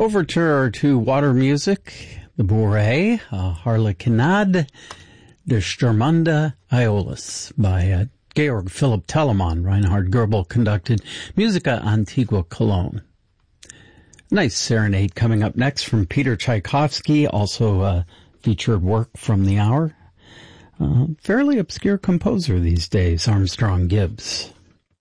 Overture to water music, the Bourrée, Harlequinade, Der Stürmende Aeolus by Georg Philipp Telemann. Reinhard Goebel conducted Musica Antigua Cologne. Nice serenade coming up next from Peter Tchaikovsky, also featured work from the hour. Fairly obscure composer these days, Armstrong Gibbs.